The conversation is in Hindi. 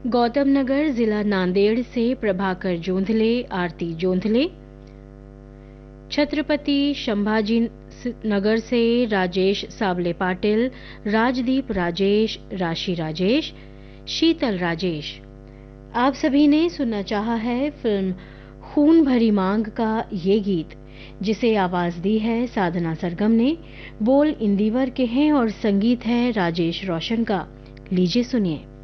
गौतम नगर जिला नांदेड़ से प्रभाकर जोंधले, आरती जोंधले। छत्रपति संभाजी नगर से राजेश सावले पाटिल, राजदीप राजेश, राशि राजेश, शीतल राजेश। आप सभी ने सुनना चाहा है फिल्म खून भरी मांग का ये गीत, जिसे आवाज दी है साधना सरगम ने। बोल इंदिवर के हैं और संगीत है राजेश रोशन का। लीजिए सुनिए।